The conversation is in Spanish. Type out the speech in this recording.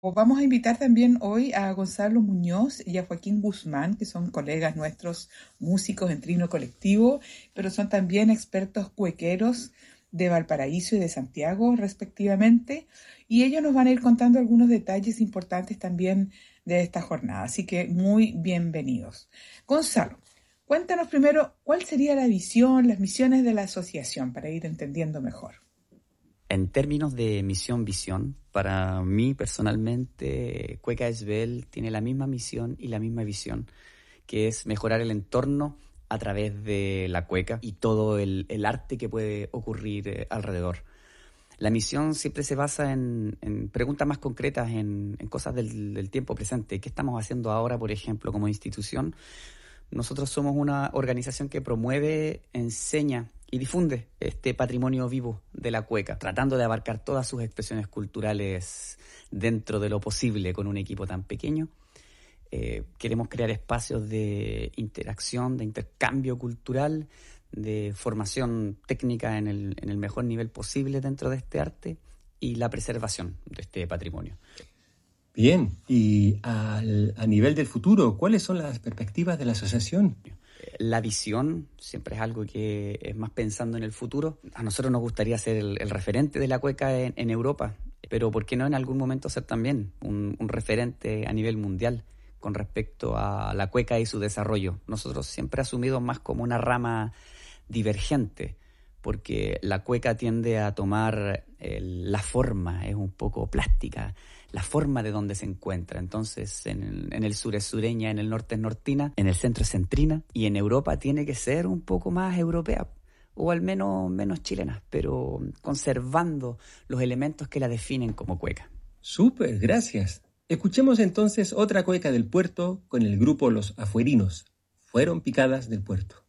Vamos a invitar también hoy a Gonzalo Muñoz y a Joaquín Guzmán, que son colegas nuestros músicos en Trino Colectivo, pero son también expertos cuequeros de Valparaíso y de Santiago, respectivamente, y ellos nos van a ir contando algunos detalles importantes también de esta jornada, así que muy bienvenidos. Gonzalo, cuéntanos primero cuál sería la visión, las misiones de la asociación para ir entendiendo mejor. En términos de misión-visión, para mí personalmente, Cueca Esbel tiene la misma misión y la misma visión, que es mejorar el entorno a través de la cueca y todo el arte que puede ocurrir alrededor. La misión siempre se basa en preguntas más concretas, en cosas del tiempo presente. ¿Qué estamos haciendo ahora, por ejemplo, como institución? Nosotros somos una organización que promueve, enseña y difunde este patrimonio vivo de la cueca, tratando de abarcar todas sus expresiones culturales dentro de lo posible con un equipo tan pequeño. Queremos crear espacios de interacción, de intercambio cultural, de formación técnica en el mejor nivel posible dentro de este arte y la preservación de este patrimonio. Bien, y a nivel del futuro, ¿cuáles son las perspectivas de la asociación? La visión siempre es algo que es más pensando en el futuro. A nosotros nos gustaría ser el referente de la cueca en Europa, pero ¿por qué no en algún momento ser también un referente a nivel mundial con respecto a la cueca y su desarrollo? Nosotros siempre asumido más como una rama divergente, porque la cueca tiende a tomar la forma, es un poco plástica, la forma de donde se encuentra. Entonces, en el sur es sureña, en el norte es nortina, en el centro es centrina, y en Europa tiene que ser un poco más europea, o al menos menos chilena, pero conservando los elementos que la definen como cueca. Súper, gracias. Escuchemos entonces otra cueca del puerto con el grupo Los Afuerinos. Fueron picadas del puerto.